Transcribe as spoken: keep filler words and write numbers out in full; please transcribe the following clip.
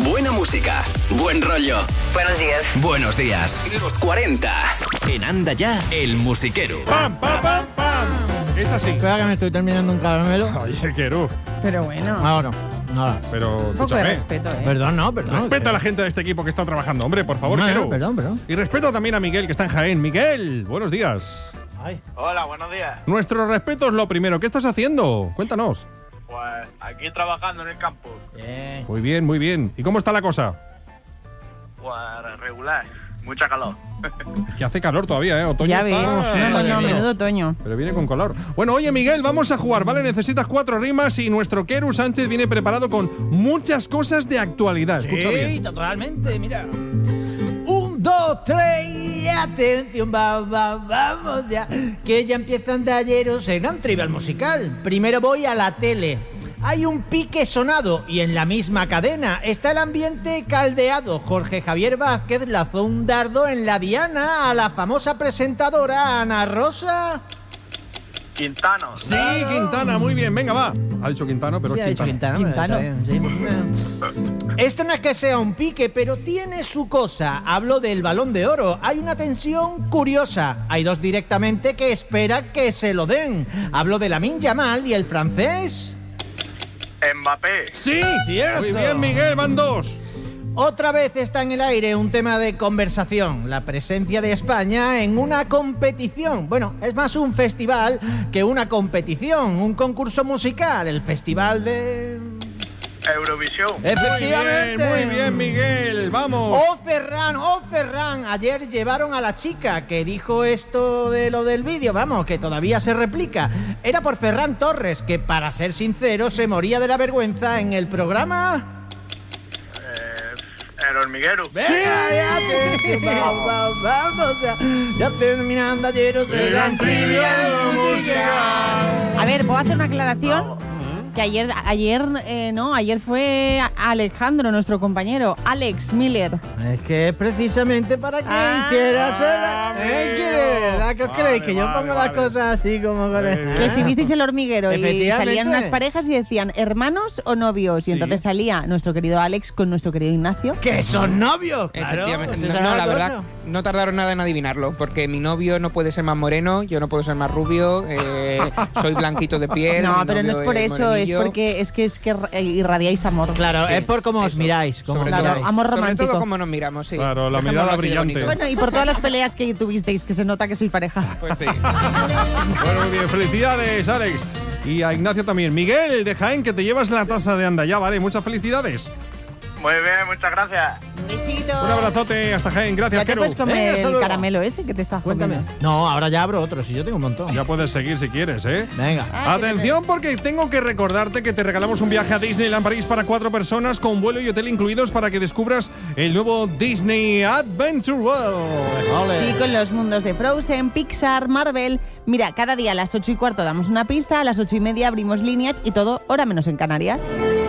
Buena música, buen rollo. Buenos días. Buenos días. Los cuarenta. En Anda Ya, el musiquero. ¡Pam, pam, pam, pam! Es así. Espera que me estoy terminando un caramelo. Oye, Querú. Pero bueno. Ahora, nada. Pero, Un poco de escúchame. respeto, ¿eh? Perdón, no, perdón. Respeta a la gente de este equipo que está trabajando. Hombre, por favor, No, Querú. no, perdón, perdón. Y respeto también a Miguel, que está en Jaén. Miguel, buenos días. Ay. Hola, buenos días. Nuestro respeto es lo primero. ¿Qué estás haciendo? Cuéntanos. Pues aquí trabajando en el campo. Bien. Muy bien, muy bien. ¿Y cómo está la cosa? Pues regular, mucha calor. Es que hace calor todavía, ¿eh? Otoño Ya está, vimos. eh, No, no, no, menudo. menudo otoño. Pero viene con color. Bueno, oye, Miguel, vamos a jugar, ¿vale? Necesitas cuatro rimas y nuestro Queru Sánchez viene preparado con muchas cosas de actualidad. Escucha Sí, bien. totalmente, mira. Un, dos, tres y atención, va, va, vamos ya. Que ya empiezan de ayeros el gran trivial musical. Primero voy a la tele. Hay un pique sonado y en la misma cadena está el ambiente caldeado. Jorge Javier Vázquez lanzó un dardo en la diana a la famosa presentadora Ana Rosa. Quintano. Sí, Quintana, muy bien. Venga, va. Ha dicho Quintano, pero Sí, es ha dicho Quintana. Quintana. Quintano. Está bien, sí. Esto no es que sea un pique, pero tiene su cosa. Hablo del Balón de Oro. Hay una tensión curiosa. Hay dos directamente que espera que se lo den. Hablo de Lamine Yamal y el francés. Mbappé. Sí, Cierto. muy bien, Miguel, van dos. Otra vez está en el aire un tema de conversación, la presencia de España en una competición. Bueno, es más un festival que una competición, un concurso musical, el festival de... Eurovisión. Efectivamente. Muy bien, muy bien, Miguel. Vamos. ¡Oh, Ferran! ¡Oh, Ferran! Ayer llevaron a la chica que dijo esto de lo del vídeo, vamos, que todavía se replica. Era por Ferran Torres, que para ser sincero se moría de la vergüenza en el programa... Eh, el hormiguero. ¡Venga, ya te... vamos, vamos, vamos, ya, ya terminando ayer os el gran trivial musical. A ver, ¿puedo hacer una aclaración? Que ayer, ayer, eh, no, ayer fue Alejandro, nuestro compañero, Alex Miller. Es que es precisamente para quien Ah. quiera ser... Ah, ¿Eh? ¿Qué? ¿Verdad que os vale, creéis que yo vale, pongo vale. las cosas así como con el... Que si visteis El Hormiguero y Efectivamente. salían unas parejas y decían hermanos o novios, y entonces salía nuestro querido Alex con nuestro querido Ignacio. ¡Que son novios! Claro, Efectivamente. si No, esa no, es la cosa. verdad, no tardaron nada en adivinarlo, porque mi novio no puede ser más moreno, yo no puedo ser más rubio, eh, soy blanquito de piel. No, mi pero no novio es por eso, es morenillo. porque es que es que irradiáis amor. Claro, Sí, es por cómo os eso. miráis. Cómo Sobre os todo, miráis. amor sobre romántico. todo cómo nos miramos, sí. Claro, la Dejémoslo mirada así de brillante. bonito. Bueno, y por todas las peleas que tuvisteis, que se nota que sois pareja. Pues sí. Bueno, muy bien. Felicidades, Alex. Y a Ignacio también. Miguel, de Jaén, que te llevas la taza de Anda Ya, ¿vale? Muchas felicidades. Muy bien, muchas gracias. Un besito. Un abrazote hasta Jaén. Gracias, Ya te Queru. puedes comer Venga, hasta el luego. caramelo ese que te estás Cuéntame. comiendo. No, ahora ya abro otro, si yo tengo un montón. Ya puedes seguir si quieres, ¿eh? Venga. Ah, Atención, porque tengo que recordarte que te regalamos un viaje a Disneyland París para cuatro personas con vuelo y hotel incluidos para que descubras el nuevo Disney Adventure World. Sí, con los mundos de Frozen, Pixar, Marvel. Mira, cada día a las ocho y cuarto damos una pista, a las ocho y media abrimos líneas y todo hora menos en Canarias.